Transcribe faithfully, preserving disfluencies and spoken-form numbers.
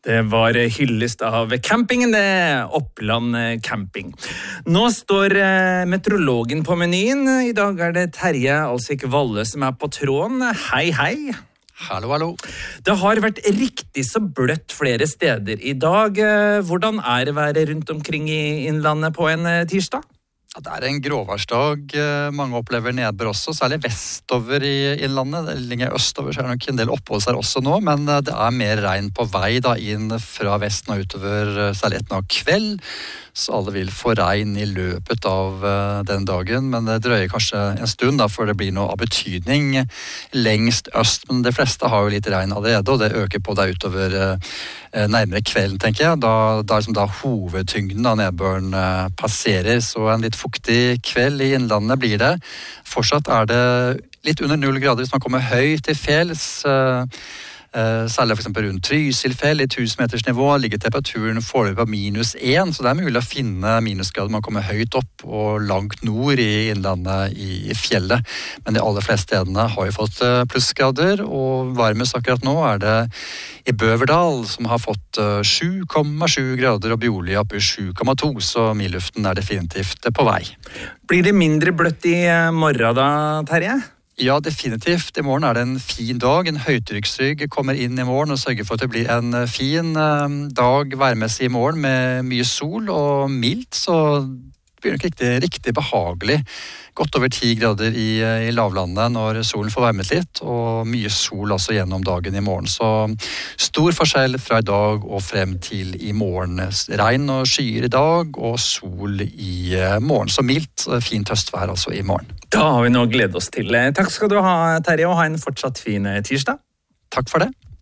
Det var hyllest av campingen, det Oppland camping. Nå står meteorologen på menyen. I dag er det Terje Alsvik Valle som er på tråden. Hei, hei. Hallo, hallo. Det har vært riktig så bløtt flere steder i dag. Hvordan er det været rundt omkring i innlandet på en tirsdag? Det er en gråværsdag. Mange opplever nedbør også, særlig vestover i innlandet. Lenger østover så er det nok en del oppholds her også nå, men det er mer regn på vei da, inn fra vesten og utover, særlig etter kveld. Så alle vil få regn i løpet av den dagen, men det drøyer kanskje en stund da, før det blir noe av betydning lengst øst. Men de fleste har jo litt regn allerede, og det øker på deg utover nærmere kvelden, tenker jeg. Da, da er liksom da hovedtyngden av nedbøren passerer, så en litt fuktig kveld i innlandet blir det. Fortsatt er det litt under null grader hvis man kommer høyt til fjells. Uh, særlig for eksempel rundt Trysilfjell i tusen meters nivå ligger temperaturen foreløpig på minus én, så det er mulig å finne minusgrader man kommer høyt opp og langt nord i innlandet i, i fjellet. Men de aller fleste stedene har jo fått uh, plussgrader, og varmest akkurat nå er det i Bøverdal som har fått uh, sju komma sju grader og Bjorli opp i sju komma to, så mildluften er definitivt på vei. Blir det mindre bløtt i morgen da, Terje? Ja, definitivt. I morgen er det en fin dag. En høytrykksrygg kommer inn i morgen og sørger for at det blir en fin dag værmessig i morgen med mye sol og mildt, så det blir nok riktig, riktig behagelig. Godt over ti grader i, i lavlandet når solen får varmet litt, og mye sol også gjennom dagen i morgen. Så stor forskjell fra i dag og frem til i morgen. Regn og skyer i dag, og sol i morgen. Så mildt, fint høstvær altså i morgen. Da har vi nå gledet oss til. Takk skal du ha, Terje, og ha en fortsatt fin tirsdag. Takk for det.